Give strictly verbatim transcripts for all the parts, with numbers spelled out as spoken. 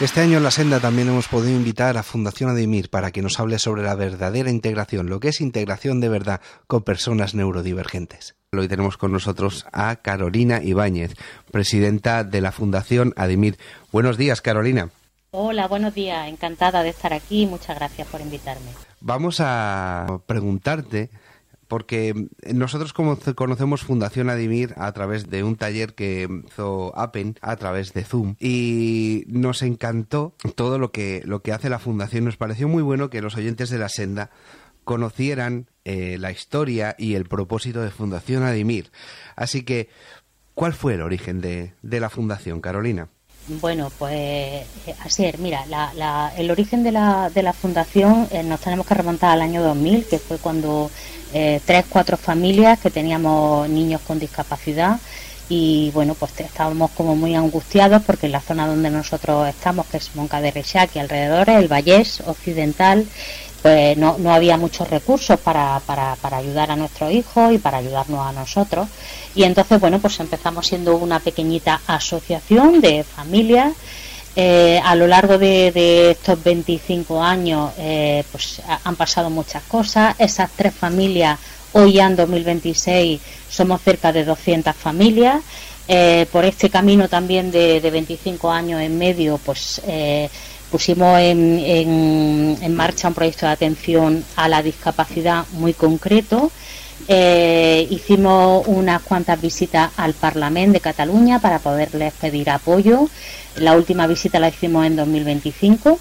Este año en La Senda también hemos podido invitar a Fundación Adimir para que nos hable sobre la verdadera integración, lo que es integración de verdad con personas neurodivergentes. Hoy tenemos con nosotros a Carolina Ibáñez, presidenta de la Fundación Adimir. Buenos días, Carolina. Hola, buenos días. Encantada de estar aquí. Muchas gracias por invitarme. Vamos a preguntarte, porque nosotros como conocemos Fundación Adimir a través de un taller que hizo APEN a través de Zoom, y nos encantó todo lo que, lo que hace la Fundación. Nos pareció muy bueno que los oyentes de La Senda conocieran eh, la historia y el propósito de Fundación Adimir. Así que, ¿cuál fue el origen de, de la Fundación, Carolina? Bueno, pues así es. Mira, la, la, el origen de la, de la Fundación eh, nos tenemos que remontar al año dos mil, que fue cuando eh, tres, cuatro familias que teníamos niños con discapacidad y bueno, pues estábamos como muy angustiados porque en la zona donde nosotros estamos, que es Moncada de Reixac y alrededores, el Vallés Occidental, pues no, no había muchos recursos para, para, para ayudar a nuestros hijos y para ayudarnos a nosotros. Y entonces, bueno, pues empezamos siendo una pequeñita asociación de familias. Eh, a lo largo de, de estos veinticinco años, eh, pues han pasado muchas cosas. Esas tres familias, hoy ya en dos mil veintiséis, somos cerca de doscientas familias. Eh, por este camino también de, de veinticinco años en medio, pues eh, pusimos en, en, en marcha un proyecto de atención a la discapacidad muy concreto. Eh, hicimos unas cuantas visitas al Parlamento de Cataluña para poderles pedir apoyo. La última visita la hicimos en dos mil veinticinco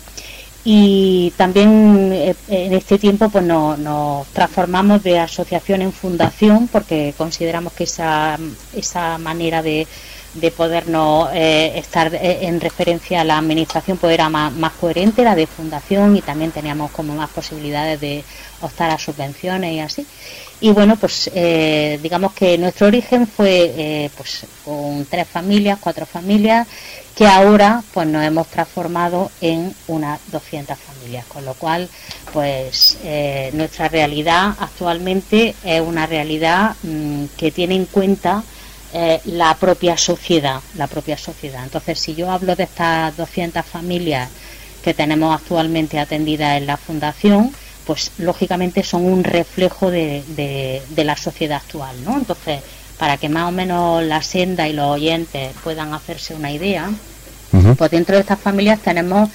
y también eh, en este tiempo pues nos, nos transformamos de asociación en fundación porque consideramos que esa, esa manera de de podernos eh, estar en referencia a la administración pues era más, más coherente, la de fundación, y también teníamos como más posibilidades de optar a subvenciones y así. Y bueno, pues eh, digamos que nuestro origen fue eh, pues con tres familias, cuatro familias, que ahora pues nos hemos transformado en unas doscientas familias, con lo cual pues eh, nuestra realidad actualmente es una realidad mmm, que tiene en cuenta Eh, la propia sociedad, la propia sociedad. Entonces, si yo hablo de estas doscientas familias que tenemos actualmente atendidas en la Fundación, pues lógicamente son un reflejo de, de, de la sociedad actual, ¿no? Entonces, para que más o menos La Senda y los oyentes puedan hacerse una idea, uh-huh. pues dentro de estas familias tenemos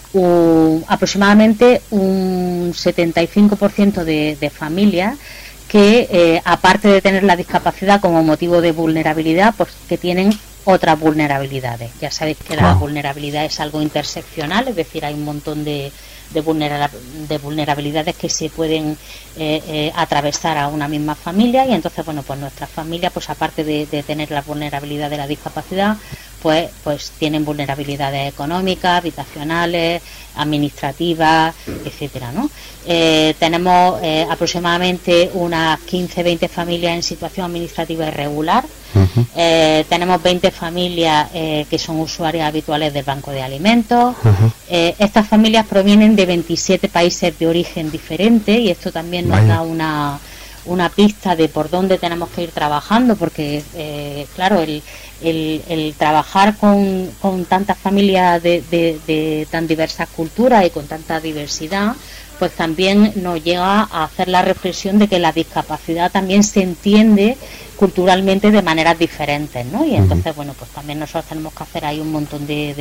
un, aproximadamente un setenta y cinco por ciento de, de familias que eh, aparte de tener la discapacidad como motivo de vulnerabilidad, pues que tienen otras vulnerabilidades. Ya sabéis que la vulnerabilidad es algo interseccional, es decir, hay un montón de, de, vulnera, de vulnerabilidades que se pueden eh, eh, atravesar a una misma familia, y entonces, bueno, pues nuestras familias, pues aparte de, de tener la vulnerabilidad de la discapacidad, pues, pues tienen vulnerabilidades económicas, habitacionales, administrativas, etcétera, ¿no? Eh, tenemos eh, aproximadamente unas quince a veinte familias en situación administrativa irregular. Uh-huh. Eh, tenemos veinte familias eh, que son usuarias habituales del Banco de Alimentos. Uh-huh. Eh, estas familias provienen de veintisiete países de origen diferentes, y esto también nos Vaya. da una una pista de por dónde tenemos que ir trabajando, porque eh, claro, el, el, el trabajar con, con tantas familias de, de, de tan diversas culturas y con tanta diversidad, pues también nos llega a hacer la reflexión de que la discapacidad también se entiende culturalmente de maneras diferentes, ¿no? Y entonces, uh-huh. bueno, pues también nosotros tenemos que hacer ahí un montón de,